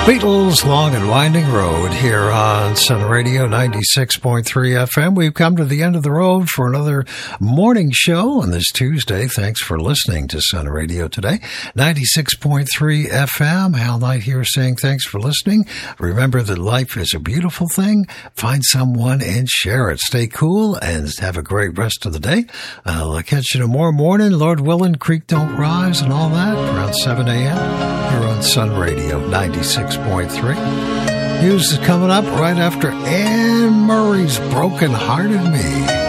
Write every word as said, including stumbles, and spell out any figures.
Beatles, Long and Winding Road here on Sun Radio ninety-six point three F M. We've come to the end of the road for another morning show on this Tuesday. Thanks for listening to Sun Radio today. ninety-six point three F M. Hal Knight here saying thanks for listening. Remember that life is a beautiful thing. Find someone and share it. Stay cool and have a great rest of the day. I'll catch you tomorrow morning. Lord willing, creek don't rise and all that around seven a.m. here on Sun Radio ninety-six point three. News is coming up right after Anne Murray's Broken Hearted Me.